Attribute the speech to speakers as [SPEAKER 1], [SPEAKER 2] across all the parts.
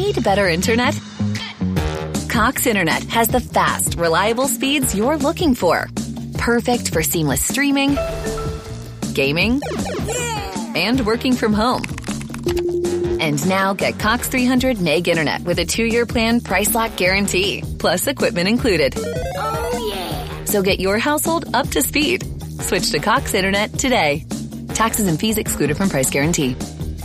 [SPEAKER 1] Need better internet? Cox Internet has the fast, reliable speeds you're looking for. Perfect for seamless streaming, gaming, and working from home. And now get Cox 300 meg internet with a 2-year plan price lock guarantee, plus equipment included.
[SPEAKER 2] Oh, yeah.
[SPEAKER 1] So get your household up to speed. Switch to Cox Internet today. Taxes and fees excluded from price guarantee.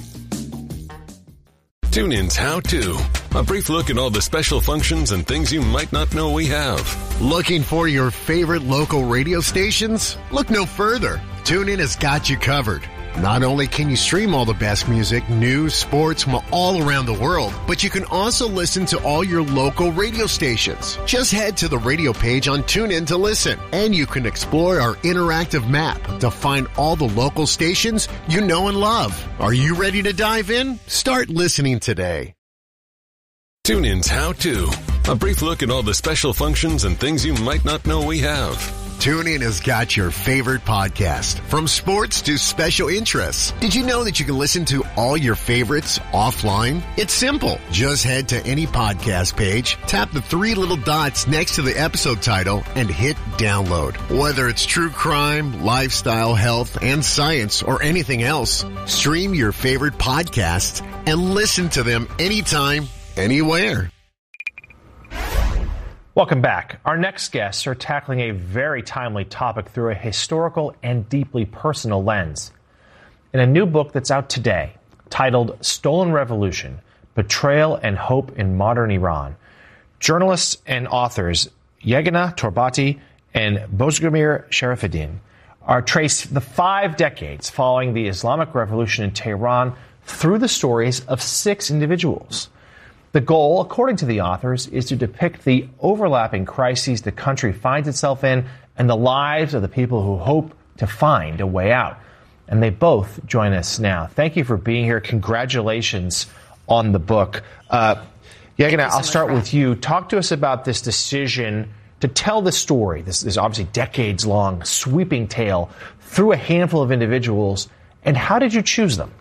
[SPEAKER 3] TuneIn's How To. A brief look at all the special functions and things you might not know we have.
[SPEAKER 4] Looking for your favorite local radio stations? Look no further. TuneIn has got you covered. Not only can you stream all the best music, news, sports from all around the world, but you can also listen to all your local radio stations. Just head to the radio page on TuneIn to listen, and you can explore our interactive map to find all the local stations you know and love. Are you ready to dive in? Start listening today.
[SPEAKER 3] TuneIn's How To. A brief look at all the special functions and things you might not know we have.
[SPEAKER 4] TuneIn has got your favorite podcast, from sports to special interests. Did you know that you can listen to all your favorites offline? It's simple. Just head to any podcast page, tap the 3 little dots next to the episode title, and hit download. Whether it's true crime, lifestyle, health, and science, or anything else, stream your favorite podcasts and listen to them anytime, anywhere.
[SPEAKER 5] Welcome back. Our next guests are tackling a very timely topic through a historical and deeply personal lens. In a new book that's out today, titled Stolen Revolution, Betrayal and Hope in Modern Iran, journalists and authors Yeganeh Torbati and Bozgumir Sharifuddin are traced the 5 decades following the Islamic Revolution in Tehran through the stories of 6 individuals. The goal, according to the authors, is to depict the overlapping crises the country finds itself in and the lives of the people who hope to find a way out. And they both join us now. Thank you for being here. Congratulations on the book. Yeganeh, I'll start with you. Talk to us about this decision to tell the story. This is obviously decades-long, sweeping tale through a handful of individuals. And how did you choose them?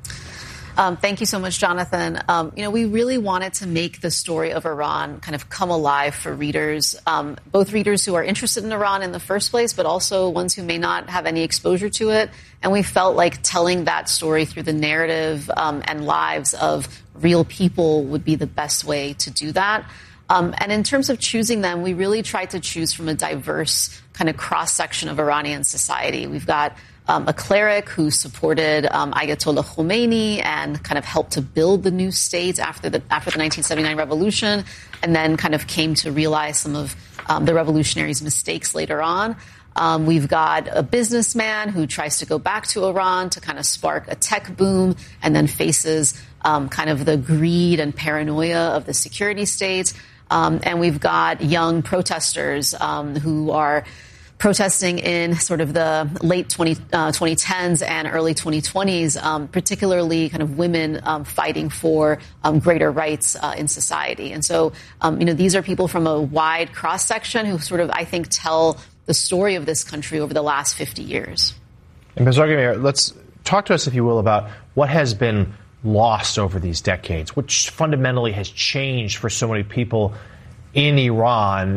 [SPEAKER 6] Thank you so much, Jonathan. We really wanted to make the story of Iran kind of come alive for readers, both readers who are interested in Iran in the first place, but also ones who may not have any exposure to it. And we felt like telling that story through the narrative and lives of real people would be the best way to do that. And in terms of choosing them, we really tried to choose from a diverse kind of cross-section of Iranian society. We've got a cleric who supported Ayatollah Khomeini and kind of helped to build the new state after the 1979 revolution, and then kind of came to realize some of the revolutionaries' mistakes later on. We've got a businessman who tries to go back to Iran to kind of spark a tech boom and then faces kind of the greed and paranoia of the security state. And we've got young protesters who are protesting in sort of the late 2010s and early 2020s, particularly kind of women fighting for greater rights in society. And so, these are people from a wide cross-section who sort of, I think, tell the story of this country over the last 50 years.
[SPEAKER 5] And Ms. Bozgumir, let's talk to us, if you will, about what has been lost over these decades, which fundamentally has changed for so many people in Iran.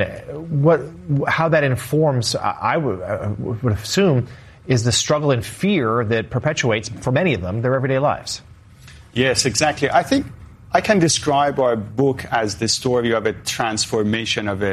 [SPEAKER 5] How that informs, I would assume, is the struggle and fear that perpetuates, for many of them, their everyday lives.
[SPEAKER 7] Yes, exactly. I think I can describe our book as the story of a transformation of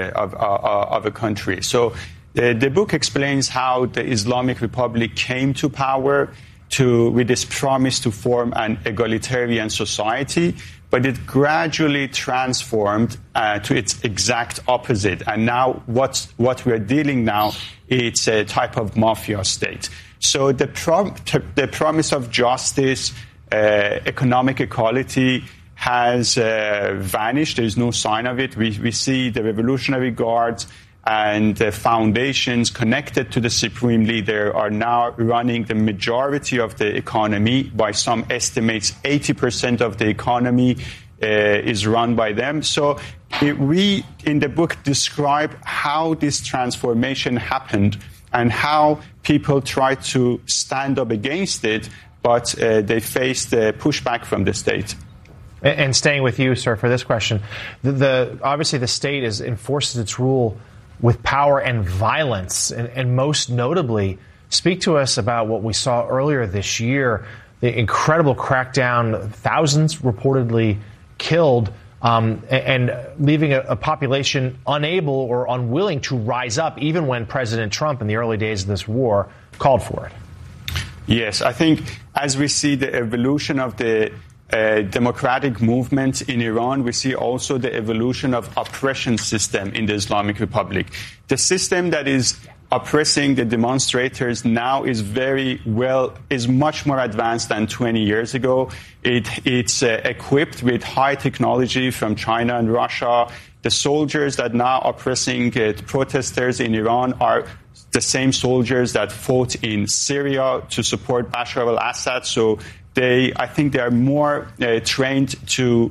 [SPEAKER 7] a country. So the book explains how the Islamic Republic came to power with this promise to form an egalitarian society, but it gradually transformed to its exact opposite. And now what we are dealing now, it's a type of mafia state. So the promise of justice, economic equality has vanished. There is no sign of it. We see the Revolutionary Guards and the foundations connected to the Supreme Leader are now running the majority of the economy. By some estimates, 80% of the economy is run by them. So we, in the book, describe how this transformation happened and how people tried to stand up against it, but they faced pushback from the state.
[SPEAKER 5] And staying with you, sir, for this question, obviously the state enforces its rule with power and violence, and most notably, speak to us about what we saw earlier this year, the incredible crackdown, thousands reportedly killed, and leaving a population unable or unwilling to rise up, even when President Trump in the early days of this war called for it.
[SPEAKER 7] Yes, I think as we see the evolution of the democratic movement in Iran, we see also the evolution of oppression system in the Islamic Republic. The system that is oppressing the demonstrators now is much more advanced than 20 years ago. It's equipped with high technology from China and Russia. The soldiers that now are oppressing protesters in Iran are the same soldiers that fought in Syria to support Bashar al-Assad. So I think they are more trained to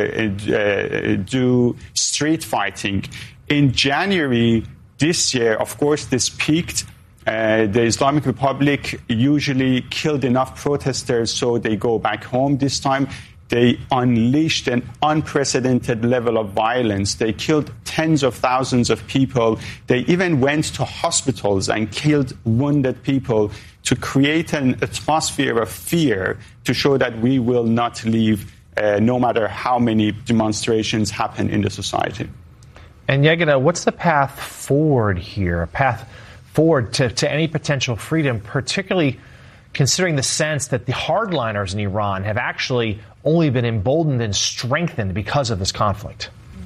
[SPEAKER 7] do street fighting. In January this year, of course, this peaked. The Islamic Republic usually killed enough protesters so they go back home. This time, they unleashed an unprecedented level of violence. They killed tens of thousands of people. They even went to hospitals and killed wounded people to create an atmosphere of fear to show that we will not leave no matter how many demonstrations happen in the society.
[SPEAKER 5] And Yegina, what's the path forward here? A path forward to any potential freedom, particularly considering the sense that the hardliners in Iran have actually only been emboldened and strengthened because of this conflict?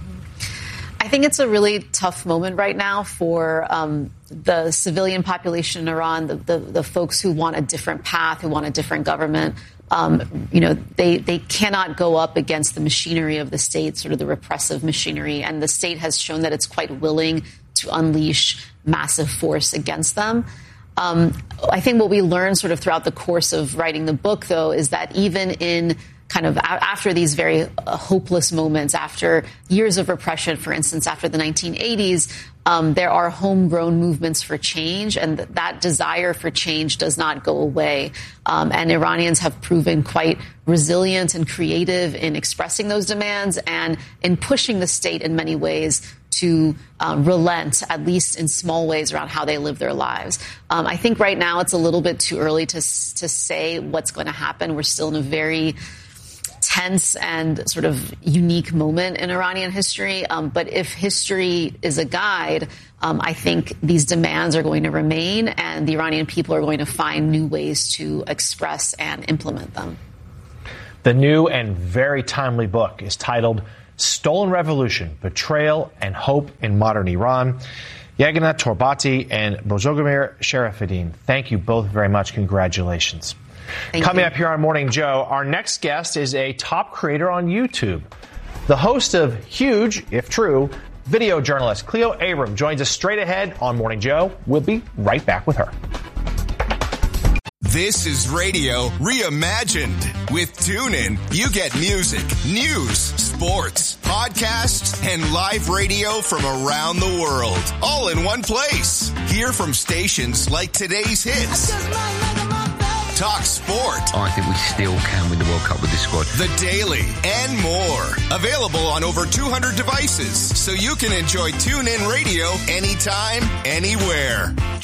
[SPEAKER 6] I think it's a really tough moment right now for the civilian population in Iran, the folks who want a different path, who want a different government. They cannot go up against the machinery of the state, sort of the repressive machinery, and the state has shown that it's quite willing to unleash massive force against them. I think what we learned sort of throughout the course of writing the book, though, is that even in kind of after these very hopeless moments, after years of repression, for instance, after the 1980s, there are homegrown movements for change, and that desire for change does not go away. And Iranians have proven quite resilient and creative in expressing those demands and in pushing the state in many ways to relent, at least in small ways, around how they live their lives. I think right now it's a little bit too early to say what's going to happen. We're still in a very tense and sort of unique moment in Iranian history. But if history is a guide, I think these demands are going to remain, and the Iranian people are going to find new ways to express and implement them.
[SPEAKER 5] The new and very timely book is titled Stolen Revolution, Betrayal and Hope in Modern Iran. Yegina Torbati and Bozogomir Sharafuddin, thank you both very much. Congratulations. Coming up here on Morning Joe, our next guest is a top creator on YouTube. The host of Huge, if true, video journalist Cleo Abram joins us straight ahead on Morning Joe. We'll be right back with her.
[SPEAKER 8] This is radio reimagined. With TuneIn, you get music, news, sports, podcasts, and live radio from around the world, all in one place. Hear from stations like today's hits. Talk sport.
[SPEAKER 9] I think we still can win the World Cup with this squad.
[SPEAKER 8] The Daily and more. Available on over 200 devices, so you can enjoy TuneIn Radio anytime, anywhere.